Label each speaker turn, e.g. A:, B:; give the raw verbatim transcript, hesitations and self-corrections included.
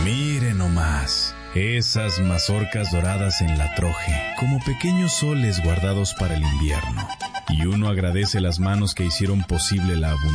A: Mire nomás, esas mazorcas doradas en la troje, como pequeños soles guardados para el invierno. Y uno agradece las manos que hicieron posible la abundancia.